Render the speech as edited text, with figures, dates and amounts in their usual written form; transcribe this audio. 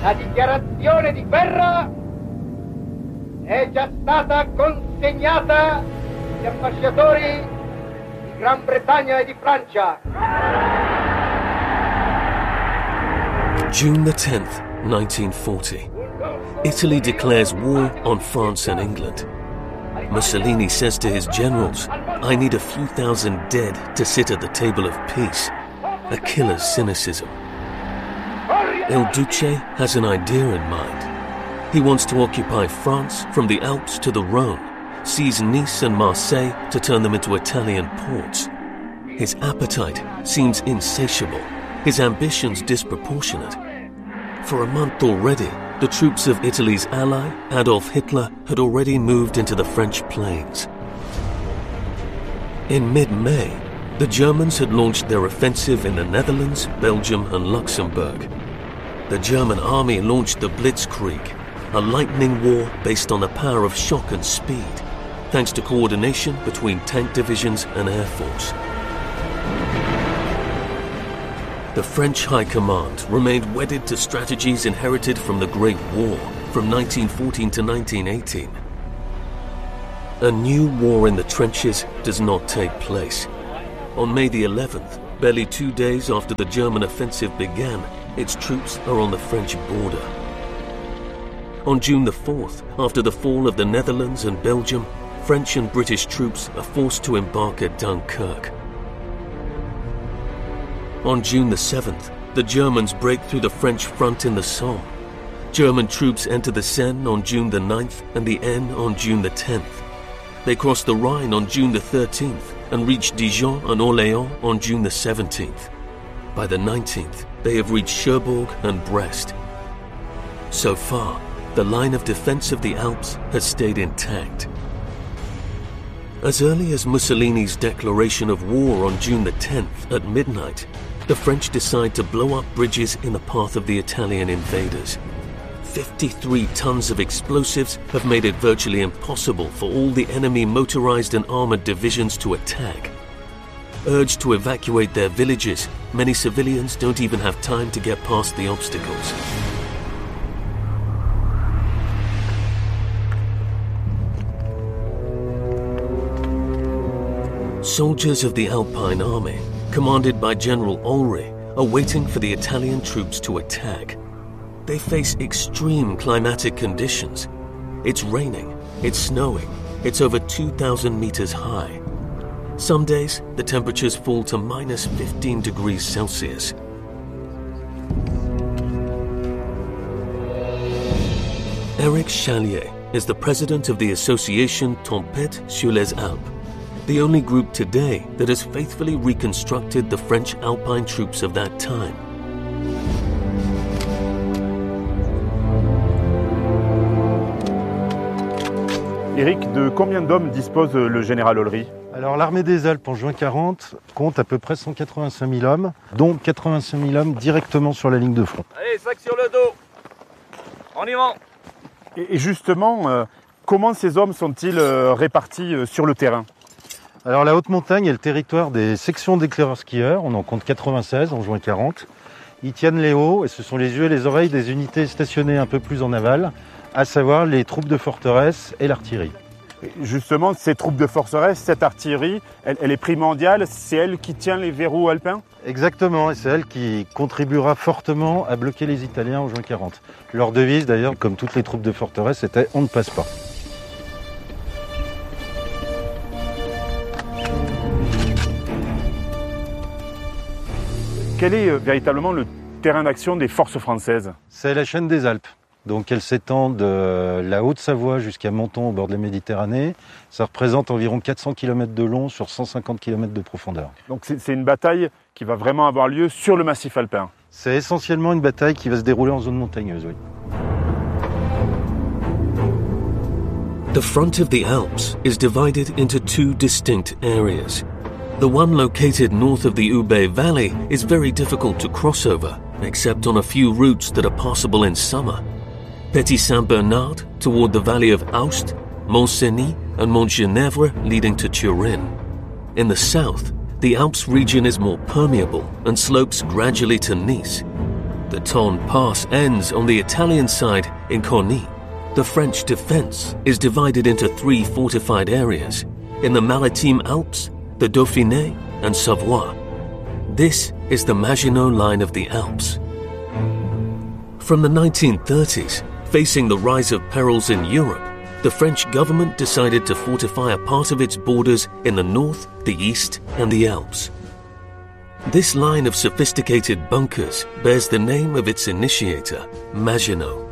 La dichiarazione di guerra è già stata consegnata agli ambasciatori di Gran Bretagna e di Francia. June the 10th, 1940. Italy declares war on France and England. Mussolini says to his generals, "I need a few thousand dead to sit at the table of peace." A killer's cynicism. Il Duce has an idea in mind. He wants to occupy France from the Alps to the Rhone, seize Nice and Marseille to turn them into Italian ports. His appetite seems insatiable, his ambitions disproportionate. For a month already, the troops of Italy's ally, Adolf Hitler, had already moved into the French plains. In mid-May, the Germans had launched their offensive in the Netherlands, Belgium and Luxembourg. The German army launched the Blitzkrieg, a lightning war based on the power of shock and speed, thanks to coordination between tank divisions and air force. The French High Command remained wedded to strategies inherited from the Great War from 1914 to 1918. A new war in the trenches does not take place. On May the 11th, barely 2 days after the German offensive began, its troops are on the French border. On June the 4th, after the fall of the Netherlands and Belgium, French and British troops are forced to embark at Dunkirk. On June the 7th, the Germans break through the French front in the Somme. German troops enter the Seine on June the 9th and the Aisne on June the 10th. They cross the Rhine on June the 13th and reach Dijon and Orléans on June the 17th. By the 19th, they have reached Cherbourg and Brest. So far, the line of defense of the Alps has stayed intact. As early as Mussolini's declaration of war on June the 10th at midnight, the French decide to blow up bridges in the path of the Italian invaders. 53 tons of explosives have made it virtually impossible for all the enemy motorized and armored divisions to attack. Urged to evacuate their villages, many civilians don't even have time to get past the obstacles. Soldiers of the Alpine Army, commanded by General Olry, are waiting for the Italian troops to attack. They face extreme climatic conditions. It's raining, it's snowing, it's over 2,000 meters high. Some days, the temperatures fall to minus 15 degrees Celsius. Eric Chalier is the president of the association Tempête sur les Alpes, the only group today that has faithfully reconstructed the French Alpine troops of that time. Eric, de combien d'hommes dispose le général Olry? Alors l'armée des Alpes en juin 40 compte à peu près 185 000 hommes, dont 85 000 hommes directement sur la ligne de front. Allez, sac sur le dos. On y va. Et justement, comment ces hommes sont-ils répartis sur le terrain? Alors la haute montagne est le territoire des sections d'éclaireurs skieurs, on en compte 96 en juin 40. Ils tiennent les hauts et ce sont les yeux et les oreilles des unités stationnées un peu plus en aval, à savoir les troupes de forteresse et l'artillerie. Justement, ces troupes de forteresse, cette artillerie, elle est primordiale, c'est elle qui tient les verrous alpins? Exactement, et c'est elle qui contribuera fortement à bloquer les Italiens en juin 40. Leur devise d'ailleurs, comme toutes les troupes de forteresse, c'était « on ne passe pas ». Quel est véritablement le terrain d'action des forces françaises? C'est la chaîne des Alpes. Donc elle s'étend de la Haute-Savoie jusqu'à Menton au bord de la Méditerranée. Ça représente environ 400 km de long sur 150 km de profondeur. Donc c'est une bataille qui va vraiment avoir lieu sur le massif alpin? C'est essentiellement une bataille qui va se dérouler en zone montagneuse, oui. The front of the Alps is divided into two distinct areas. The one located north of the Ubaye Valley is very difficult to cross over, except on a few routes that are possible in summer. Petit Saint-Bernard toward the valley of Aoste, Mont-Cenis and Mont-Genèvre leading to Turin. In the south, the Alps region is more permeable and slopes gradually to Nice. The Ton Pass ends on the Italian side in Corny. The French defense is divided into 3 fortified areas in the Maritime Alps, the Dauphiné, and Savoie. This is the Maginot Line of the Alps. From the 1930s, facing the rise of perils in Europe, the French government decided to fortify a part of its borders in the north, the east, and the Alps. This line of sophisticated bunkers bears the name of its initiator, Maginot.